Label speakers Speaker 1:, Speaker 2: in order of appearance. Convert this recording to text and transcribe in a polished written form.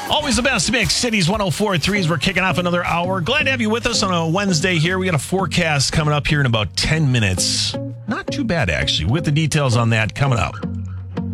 Speaker 1: Always the best mix. Cities 104.3s. We're kicking off another hour. Glad to have you with us on a Wednesday here. We got a forecast coming up here in about 10 minutes. Not too bad, actually. With the details on that coming up.